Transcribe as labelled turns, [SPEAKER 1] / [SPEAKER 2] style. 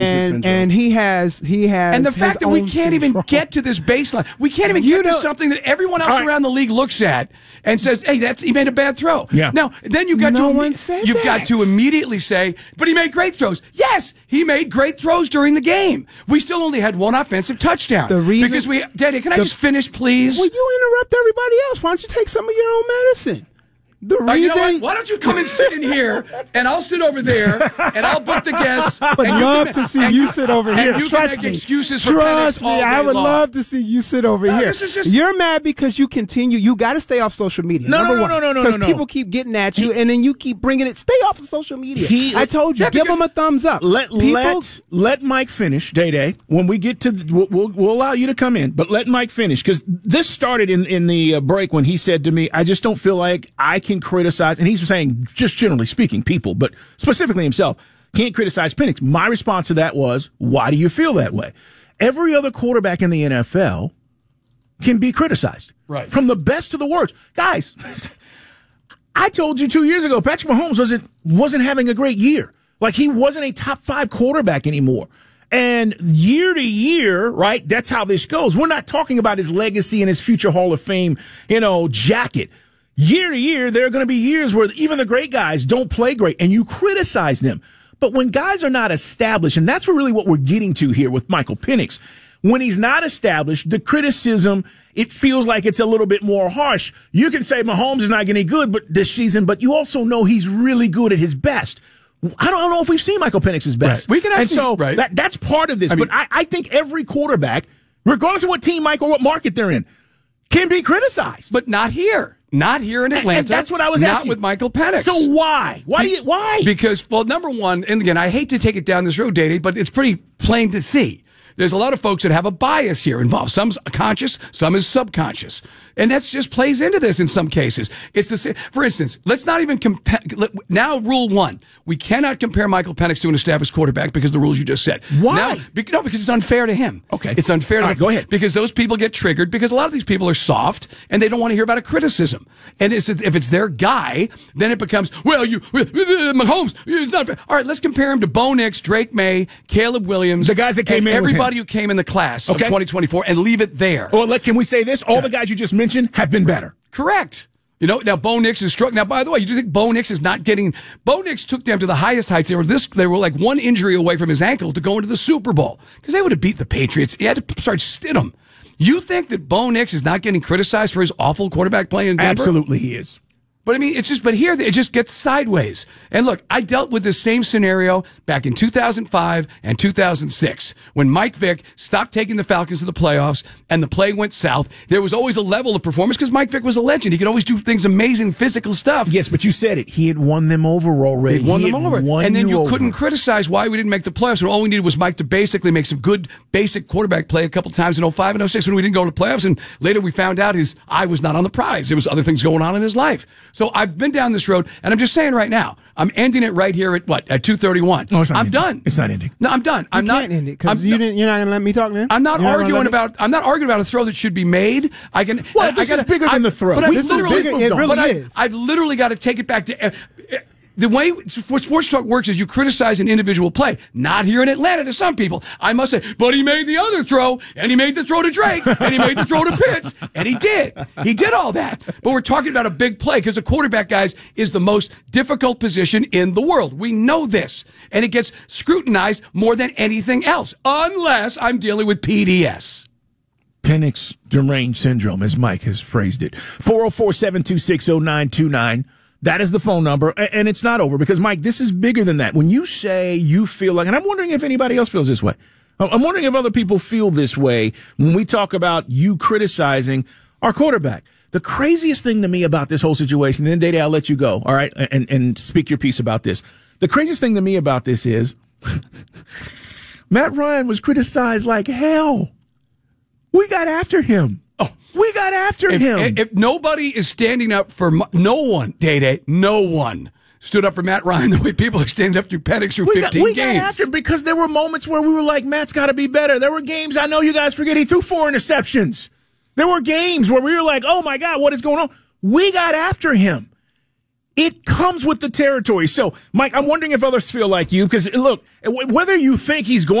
[SPEAKER 1] And he has
[SPEAKER 2] and the fact that we can't even get to this baseline, we can't even get to something that everyone else around the league looks at and says, "Hey, he made a bad throw."
[SPEAKER 3] Yeah.
[SPEAKER 2] Now, then you've got to immediately say, "But he made great throws." Yes, he made great throws during the game. We still only had one offensive touchdown. Daddy, can I just finish, please?
[SPEAKER 1] Well, you interrupt everybody else. Why don't you take some of your own medicine? The reason,
[SPEAKER 2] you know what? Why don't you come and sit in here, and I'll sit over there, and I'll book the guests.
[SPEAKER 1] I would love to see you sit over here.
[SPEAKER 2] You
[SPEAKER 1] Trust
[SPEAKER 2] can
[SPEAKER 1] me.
[SPEAKER 2] make excuses for
[SPEAKER 1] Trust
[SPEAKER 2] Penix all
[SPEAKER 1] me.
[SPEAKER 2] day
[SPEAKER 1] I would
[SPEAKER 2] long.
[SPEAKER 1] love to see you sit over here. You're mad because you continue. You got to stay off social media.
[SPEAKER 3] No.
[SPEAKER 1] Because people keep getting at you, and then you keep bringing it. Stay off of social media. I told you. Give them a thumbs up.
[SPEAKER 3] Let Mike finish, Day. When we get to, we'll allow you to come in, but let Mike finish, because this started in the break when he said to me, "I just don't feel like I can criticize," and he's saying, just generally speaking, people, but specifically himself, can't criticize Penix. My response to that was, why do you feel that way? Every other quarterback in the NFL can be criticized.
[SPEAKER 2] Right.
[SPEAKER 3] From the best to the worst. Guys, I told you 2 years ago, Patrick Mahomes wasn't having a great year. Like, he wasn't a top 5 quarterback anymore. And year to year, right, that's how this goes. We're not talking about his legacy and his future Hall of Fame, jacket. Year to year, there are going to be years where even the great guys don't play great, and you criticize them. But when guys are not established, and that's really what we're getting to here with Michael Penix, when he's not established, the criticism, it feels like it's a little bit more harsh. You can say Mahomes is not getting good this season, but you also know he's really good at his best. I don't know if we've seen Michael Penix's best.
[SPEAKER 2] Right. We can
[SPEAKER 3] actually, that's part of this. But I think every quarterback, regardless of what team, Mike, or what market they're in, can be criticized.
[SPEAKER 2] But not here. Not here in Atlanta.
[SPEAKER 3] And that's what I was asking.
[SPEAKER 2] Not with Michael Penix.
[SPEAKER 3] So why? Why?
[SPEAKER 2] Because, well, number one, and again, I hate to take it down this road, Dady, but it's pretty plain to see. There's a lot of folks that have a bias here involved. Some's conscious, some is subconscious. And that just plays into this in some cases. It's the same. For instance, let's not even compare. Now, rule 1. We cannot compare Michael Penix to an established quarterback because of the rules you just said.
[SPEAKER 3] Why?
[SPEAKER 2] No, because it's unfair to him.
[SPEAKER 3] Okay.
[SPEAKER 2] It's unfair to him.
[SPEAKER 3] Go ahead.
[SPEAKER 2] Because those people get triggered because a lot of these people are soft and they don't want to hear about a criticism. And if it's their guy, then it becomes, well, Mahomes, it's not fair. All right, let's compare him to Bo Nix, Drake May, Caleb Williams.
[SPEAKER 3] The guys that came in
[SPEAKER 2] everybody who came in the class of 2024, and leave it there.
[SPEAKER 3] Or can we say this? All the guys you just mentioned have been better.
[SPEAKER 2] Correct. Now Bo Nix is struck. Now, by the way, you do think Bo Nix is not getting? Bo Nix took them to the highest heights. They were like one injury away from his ankle to go into the Super Bowl because they would have beat the Patriots. He had to start Stidham. You think that Bo Nix is not getting criticized for his awful quarterback play in Denver?
[SPEAKER 3] Absolutely, he is.
[SPEAKER 2] But I mean, but here it just gets sideways. And look, I dealt with this same scenario back in 2005 and 2006 when Mike Vick stopped taking the Falcons to the playoffs and the play went south. There was always a level of performance because Mike Vick was a legend. He could always do things, amazing physical stuff.
[SPEAKER 3] Yes, but you said it. He had won them over already.
[SPEAKER 2] He won them over. And then you couldn't criticize why we didn't make the playoffs. And all we needed was Mike to basically make some good basic quarterback play a couple times in 05 and 06 when we didn't go to the playoffs. And later we found out his eye was not on the prize. There was other things going on in his life. So I've been down this road, and I'm just saying right now, I'm ending it right here at 2:31.
[SPEAKER 3] No, it's not.
[SPEAKER 2] I'm done.
[SPEAKER 3] It's not ending.
[SPEAKER 2] No, I'm done.
[SPEAKER 1] You can't end it because you're not going to let me talk. Then
[SPEAKER 2] I'm not arguing about a throw that should be made.
[SPEAKER 3] This is bigger than the throw.
[SPEAKER 2] But
[SPEAKER 1] this is bigger. It really is.
[SPEAKER 2] I've literally got to take it back to. The way sports talk works is you criticize an individual play. Not here in Atlanta to some people. I must say, but he made the other throw, and he made the throw to Drake, and he made the throw to Pitts, and he did. He did all that. But we're talking about a big play because a quarterback, guys, is the most difficult position in the world. We know this. And it gets scrutinized more than anything else, unless I'm dealing with PDS.
[SPEAKER 3] Penix deranged syndrome, as Mike has phrased it. 404-726-0929. That is the phone number, and it's not over because, Mike, this is bigger than that. When you say you feel like, and I'm wondering if anybody else feels this way. I'm wondering if other people feel this way when we talk about you criticizing our quarterback. The craziest thing to me about this whole situation, and then, Dede, I'll let you go, all right, and speak your piece about this. The craziest thing to me about this is Matt Ryan was criticized like hell. We got after him. We got after him.
[SPEAKER 2] If nobody is standing up for no one, Day-Day, no one stood up for Matt Ryan the way people are standing up to Penix through 15 games.
[SPEAKER 3] We got after him because there were moments where we were like, Matt's got to be better. There were games, I know you guys forget, he threw 4 interceptions. There were games where we were like, oh, my God, what is going on? We got after him. It comes with the territory. So, Mike, I'm wondering if others feel like you, because look, whether you think he's going